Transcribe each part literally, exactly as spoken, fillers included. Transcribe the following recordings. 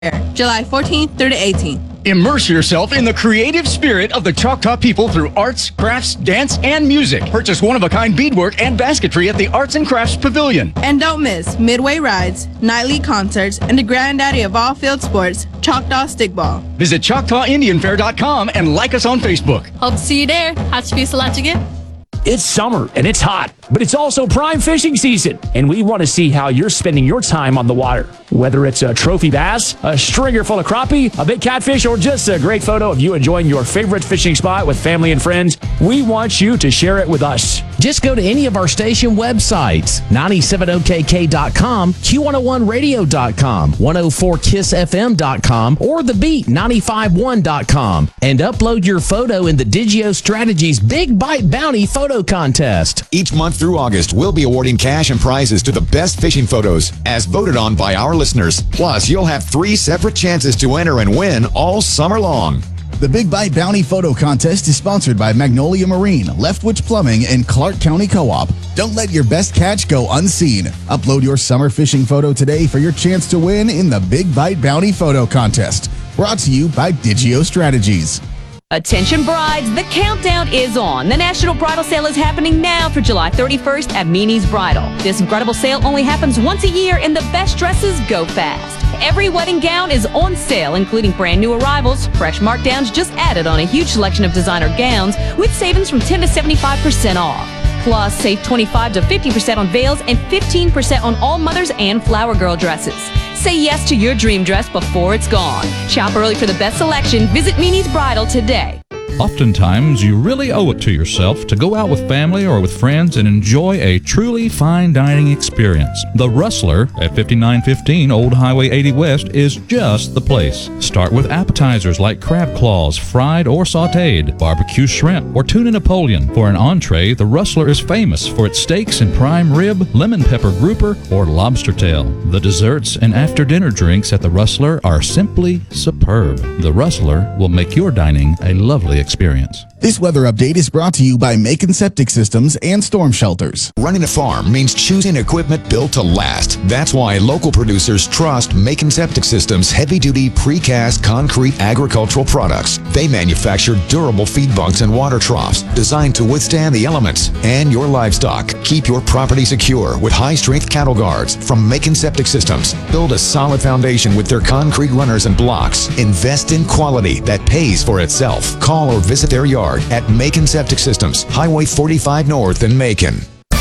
July fourteenth through the eighteenth. Immerse yourself in the creative spirit of the Choctaw people through arts, crafts, dance, and music. Purchase one-of-a-kind beadwork and basketry at the Arts and Crafts Pavilion. And don't miss Midway Rides, nightly concerts, and the granddaddy of all field sports, Choctaw Stickball. Visit Choctaw Indian Fair dot com and like us on Facebook. Hope to see you there. Hatchby Salachige. It's summer and it's hot, but it's also prime fishing season, and we want to see how you're spending your time on the water. Whether it's a trophy bass, a stringer full of crappie, a big catfish, or just a great photo of you enjoying your favorite fishing spot with family and friends, we want you to share it with us. Just go to any of our station websites, nine seven O K K dot com, Q one oh one radio dot com, one oh four kiss F M dot com, or the beat ninety-five one dot com, and upload your photo in the Digio Strategies Big Bite Bounty Photo Contest. Each month through August, we'll be awarding cash and prizes to the best fishing photos, as voted on by our listeners. Plus, you'll have three separate chances to enter and win all summer long. The Big Bite Bounty Photo Contest is sponsored by Magnolia Marine, Leftwich Plumbing, and Clark County Co-op. Don't let your best catch go unseen. Upload your summer fishing photo today for your chance to win in the Big Bite Bounty Photo Contest. Brought to you by Digio Strategies. Attention brides, the countdown is on. The National Bridal Sale is happening now for July thirty-first at Meany's Bridal. This incredible sale only happens once a year and the best dresses go fast. Every wedding gown is on sale, including brand new arrivals, fresh markdowns just added on a huge selection of designer gowns with savings from ten to seventy-five percent off. Plus, save twenty-five to fifty percent on veils and fifteen percent on all mothers and flower girl dresses. Say yes to your dream dress before it's gone. Shop early for the best selection. Visit Meany's Bridal today. Oftentimes, you really owe it to yourself to go out with family or with friends and enjoy a truly fine dining experience. The Rustler at fifty-nine fifteen Old Highway eighty West is just the place. Start with appetizers like crab claws, fried or sautéed, barbecue shrimp, or tuna Napoleon. For an entree, the Rustler is famous for its steaks and prime rib, lemon pepper grouper, or lobster tail. The desserts and after-dinner drinks at the Rustler are simply superb. The Rustler will make your dining a lovely experience. experience. This weather update is brought to you by Macon Septic Systems and Storm Shelters. Running a farm means choosing equipment built to last. That's why local producers trust Macon Septic Systems heavy-duty precast concrete agricultural products. They manufacture durable feed bunks and water troughs designed to withstand the elements and your livestock. Keep your property secure with high-strength cattle guards from Macon Septic Systems. Build a solid foundation with their concrete runners and blocks. Invest in quality that pays for itself. Call or visit their yard at Macon Septic Systems, Highway forty-five North in Macon.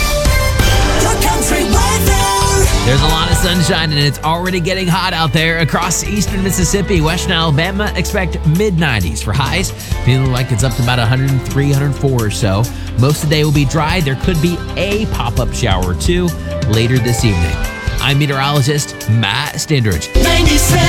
There's a lot of sunshine and it's already getting hot out there across eastern Mississippi, western Alabama. Expect mid nineties for highs, feeling like it's up to about one hundred three, one hundred four or so. Most of the day will be dry. There could be a pop-up shower or two later this evening. I'm meteorologist Matt Stendridge. ninety-seven